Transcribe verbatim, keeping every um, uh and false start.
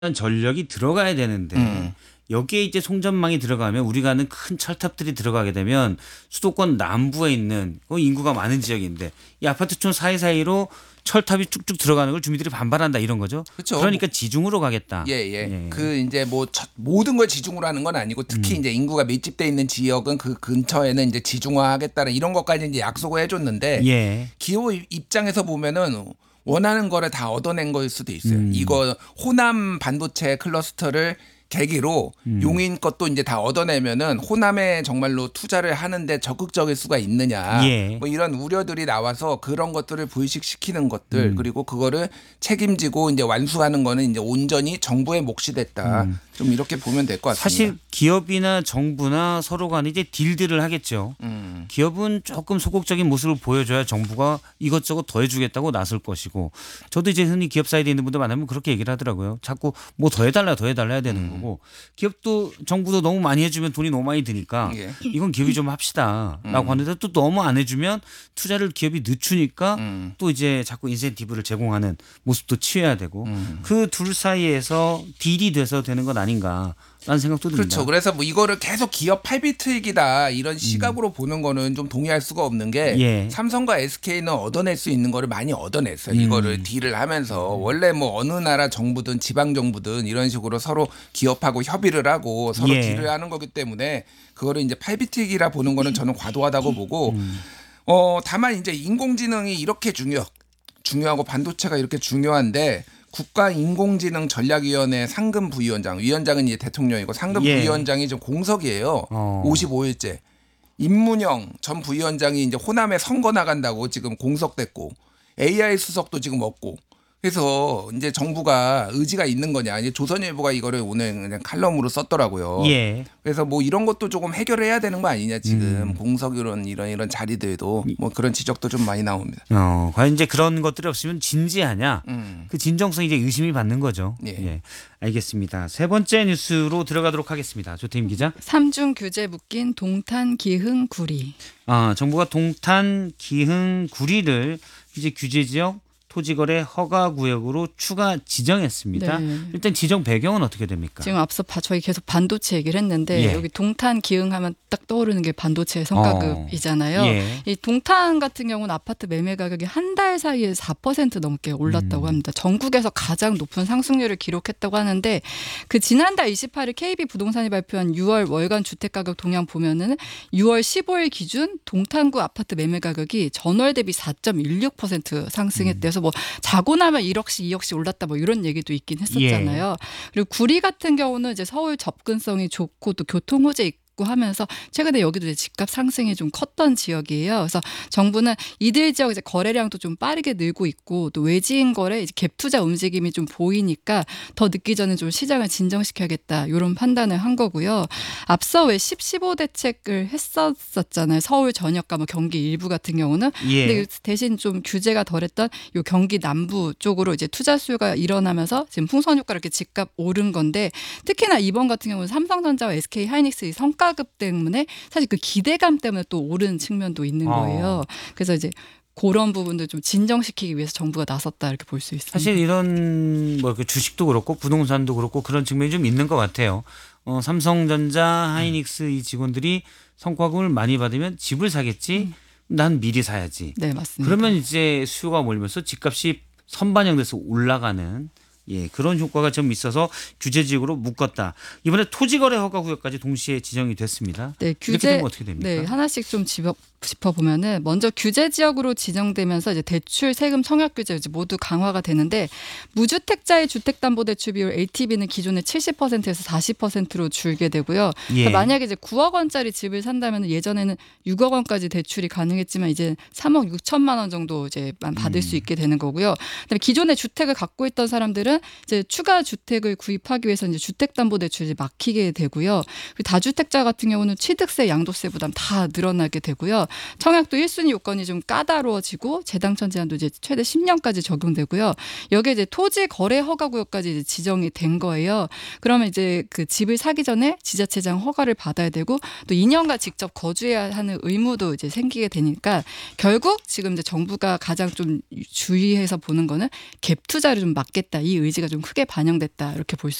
전력이 들어가야 되는데 음. 여기에 이제 송전망이 들어가면 우리가 아는 큰 철탑들이 들어가게 되면 수도권 남부에 있는 그 인구가 많은 지역인데 이 아파트촌 사이사이로 철탑이 쭉쭉 들어가는 걸 주민들이 반발한다 이런 거죠. 그렇죠. 그러니까 지중으로 가겠다. 예, 예. 예. 그 이제 뭐 저- 모든 걸 지중으로 하는 건 아니고 특히 음. 이제 인구가 밀집돼 있는 지역은 그 근처에는 이제 지중화하겠다는 이런 것까지 이제 약속을 해줬는데 예. 기호 입장에서 보면은 원하는 거를 다 얻어낸 거일 수도 있어요. 음. 이거 호남 반도체 클러스터를 계기로 음. 용인 것도 이제 다 얻어내면은 호남에 정말로 투자를 하는데 적극적일 수가 있느냐. 예. 뭐 이런 우려들이 나와서 그런 것들을 불식시키는 것들 음. 그리고 그거를 책임지고 이제 완수하는 거는 이제 온전히 정부의 몫이 됐다. 음. 좀 이렇게 보면 될 것 같습니다. 사실 기업이나 정부나 서로 간에 이제 딜들을 하겠죠. 음. 기업은 조금 소극적인 모습을 보여줘야 정부가 이것저것 더 해주겠다고 나설 것이고 저도 이제 흔히 기업 사이드에 있는 분들 만나면 그렇게 얘기를 하더라고요. 자꾸 뭐 더 해달라 더 해달라 해야 되는 거고 기업도 정부도 너무 많이 해주면 돈이 너무 많이 드니까 예. 이건 기업이 좀 합시다라고 하는데 또 너무 안 해주면 투자를 기업이 늦추니까 음. 또 이제 자꾸 인센티브를 제공하는 모습도 취해야 되고 음. 그 둘 사이에서 딜이 돼서 되는 건 아닌가라는 생각도 듭니다. 그렇죠. 그래서 뭐 이거를 계속 기업 팔 비 트익이다 이런 시각으로 보는 거는 좀 동의할 수가 없는 게 예. 삼성과 에스케이는 얻어낼 수 있는 거를 많이 얻어냈어요. 음. 이거를 딜을 하면서 원래 뭐 어느 나라 정부든 지방 정부든 이런 식으로 서로 기업하고 협의를 하고 서로 예. 딜을 하는 거기 때문에 그거를 이제 팔 비 트익이라 보는 거는 저는 과도하다고 보고 음. 어 다만 이제 인공지능이 이렇게 중요 중요하고 반도체가 이렇게 중요한데 국가인공지능전략위원회 상금 부위원장, 위원장은 이제 대통령이고 상금 예. 부위원장이 좀 공석이에요. 어. 오십오 일째. 임문영 전 부위원장이 이제 호남에 선거 나간다고 지금 공석됐고 에이아이 수석도 지금 없고 그래서 이제 정부가 의지가 있는 거냐. 이제 조선일보가 이거를 오늘 그냥 칼럼으로 썼더라고요. 예. 그래서 뭐 이런 것도 조금 해결해야 되는 거 아니냐 지금 음. 공석이론 이런 이런 자리들도 뭐 그런 지적도 좀 많이 나옵니다. 어, 과연 이제 그런 것들이 없으면 진지하냐? 음. 그 진정성이 이제 의심이 받는 거죠. 예. 알겠습니다. 세 번째 뉴스로 들어가도록 하겠습니다. 조태임 기자. 삼중 규제 묶인 동탄, 기흥, 구리. 아, 정부가 동탄, 기흥, 구리를 이제 규제 지역 토지거래 허가 구역으로 추가 지정했습니다. 네. 일단 지정 배경은 어떻게 됩니까? 지금 앞서 바- 저희 계속 반도체 얘기를 했는데 예. 여기 동탄, 기흥 하면 딱 떠오르는 게 반도체 성과급이잖아요. 예. 이 동탄 같은 경우는 아파트 매매 가격이 한 달 사이에 사 퍼센트 넘게 올랐다고 음. 합니다. 전국에서 가장 높은 상승률을 기록했다고 하는데 그 지난달 이십팔 일 케이비 부동산이 발표한 유월 월간 주택가격 동향 보면은 유월 십오 일 기준 동탄구 아파트 매매 가격이 전월 대비 사 점 일육 퍼센트 상승했대요. 뭐 자고 나면 일억씩 이억씩 올랐다 뭐 이런 얘기도 있긴 했었잖아요. 그리고 구리 같은 경우는 이제 서울 접근성이 좋고 또 교통 호재 있고 하면서 최근에 여기도 이제 집값 상승이 좀 컸던 지역이에요. 그래서 정부는 이들 지역 이제 거래량도 좀 빠르게 늘고 있고 또 외지인 거래 이제 갭 투자 움직임이 좀 보이니까 더 늦기 전에 좀 시장을 진정시켜야겠다 이런 판단을 한 거고요. 앞서 왜 십, 십오 대책을 했었었잖아요. 서울 전역과 뭐 경기 일부 같은 경우는 예. 근데 대신 좀 규제가 덜했던 요 경기 남부 쪽으로 이제 투자 수요가 일어나면서 지금 풍선 효과 이렇게 집값 오른 건데 특히나 이번 같은 경우는 삼성전자와 에스케이 하이닉스 이 성과급 때문에 사실 그 기대감 때문에 또 오른 측면도 있는 거예요. 그래서 이제 그런 부분들 좀 진정시키기 위해서 정부가 나섰다 이렇게 볼 수 있습니다. 사실 이런 뭐 그 주식도 그렇고 부동산도 그렇고 그런 측면이 좀 있는 것 같아요. 어, 삼성전자, 하이닉스 이 직원들이 성과금을 많이 받으면 집을 사겠지. 난 미리 사야지. 네, 맞습니다. 그러면 이제 수요가 몰면서 집값이 선반영돼서 올라가는 예, 그런 효과가 좀 있어서 규제 지역으로 묶었다. 이번에 토지거래 허가 구역까지 동시에 지정이 됐습니다. 네, 이렇게 규제 되면 어떻게 됩니까? 네, 하나씩 좀 짚어, 짚어보면은 먼저 규제 지역으로 지정되면서 이제 대출, 세금, 청약 규제 이제 모두 강화가 되는데 무주택자의 주택담보대출 비율 엘티브이는 기존의 칠십 퍼센트에서 사십 퍼센트로 줄게 되고요. 예. 그러니까 만약에 이제 구억 원짜리 집을 산다면 예전에는 육억 원까지 대출이 가능했지만 이제 삼억 육천만 원 정도 이제만 받을 음. 수 있게 되는 거고요. 그다음에 기존에 주택을 갖고 있던 사람들은 이제 추가 주택을 구입하기 위해서 이제 주택담보대출이 막히게 되고요. 그리고 다주택자 같은 경우는 취득세, 양도세 부담 다 늘어나게 되고요. 청약도 일 순위 요건이 좀 까다로워지고 재당첨 제한도 이제 최대 십 년까지 적용되고요. 여기에 이제 토지 거래 허가 구역까지 이제 지정이 된 거예요. 그러면 이제 그 집을 사기 전에 지자체장 허가를 받아야 되고 또 이 년간 직접 거주해야 하는 의무도 이제 생기게 되니까 결국 지금 이제 정부가 가장 좀 주의해서 보는 거는 갭 투자를 좀 막겠다 이 의지가 좀 크게 반영됐다 이렇게 볼 수